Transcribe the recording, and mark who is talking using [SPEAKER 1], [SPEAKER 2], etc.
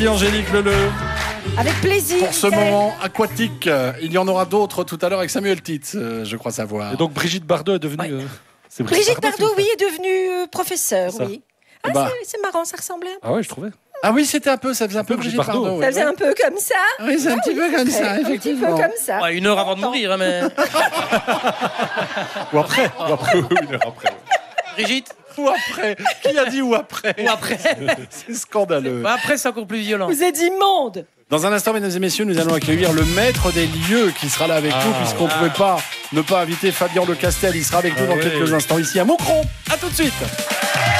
[SPEAKER 1] Angélique Leleu.
[SPEAKER 2] Avec plaisir.
[SPEAKER 1] Pour ce moment aquatique, il y en aura d'autres tout à l'heure avec Samuel Titz, je crois savoir.
[SPEAKER 3] Et donc Brigitte Bardot est devenue...
[SPEAKER 2] c'est Brigitte Bardot, oui, est devenue professeure, oui. C'est marrant, ça ressemblait un peu.
[SPEAKER 3] Ah ouais, je trouvais.
[SPEAKER 1] Ah oui, c'était un peu, ça faisait un peu Brigitte Bardot.
[SPEAKER 2] Ça faisait un peu comme ça.
[SPEAKER 1] Oui, c'est un petit peu comme ça, effectivement.
[SPEAKER 2] Un petit peu comme ça.
[SPEAKER 4] Ouais, 1 heure avant de mourir, hein, mais...
[SPEAKER 3] Ou après. Ou après, 1 heure après.
[SPEAKER 4] Brigitte.
[SPEAKER 1] Ou après. Qui a dit ou après?
[SPEAKER 4] Ou après.
[SPEAKER 1] C'est scandaleux.
[SPEAKER 4] Après, c'est encore plus violent.
[SPEAKER 2] Vous êtes immonde.
[SPEAKER 1] Dans un instant, mesdames et messieurs, nous allons accueillir le maître des lieux qui sera là avec nous, puisqu'on ne pouvait pas ne pas inviter Fabien Lecastel. Il sera avec nous dans quelques instants ici à Moucron. À tout de suite.